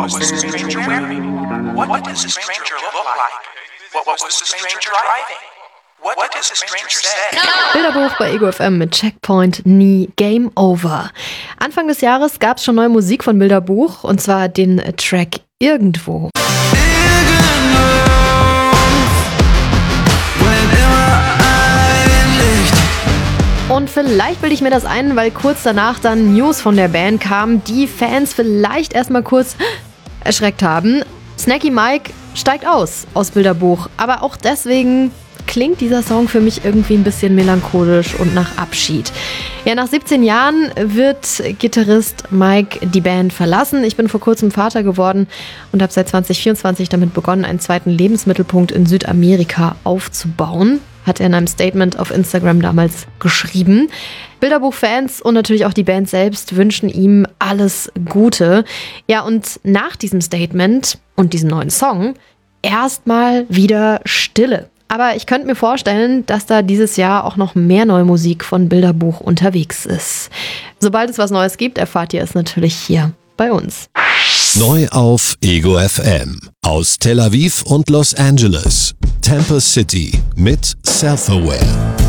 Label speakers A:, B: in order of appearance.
A: was the stranger wearing? What does the stranger look like? What was the stranger driving? What does the stranger say?
B: Bilderbuch bei Ego FM mit Checkpoint, nie Game Over. Anfang des Jahres gab es schon neue Musik von Bilderbuch, und zwar den Track Irgendwo. Und vielleicht bilde ich mir das ein, weil kurz danach dann News von der Band kamen, die Fans vielleicht erstmal kurz erschreckt haben. Snacky Mike steigt aus Bilderbuch, aber auch deswegen klingt dieser Song für mich irgendwie ein bisschen melancholisch und nach Abschied. Ja, nach 17 Jahren wird Gitarrist Mike die Band verlassen. Ich bin vor kurzem Vater geworden und habe seit 2024 damit begonnen, einen zweiten Lebensmittelpunkt in Südamerika aufzubauen, hat er in einem Statement auf Instagram damals geschrieben. Bilderbuch-Fans und natürlich auch die Band selbst wünschen ihm alles Gute. Ja, und nach diesem Statement und diesem neuen Song erstmal wieder Stille. Aber ich könnte mir vorstellen, dass da dieses Jahr auch noch mehr neue Musik von Bilderbuch unterwegs ist. Sobald es was Neues gibt, erfahrt ihr es natürlich hier bei uns.
C: Neu auf Ego FM. Aus Tel Aviv und Los Angeles. Tampa City mit Self-Aware.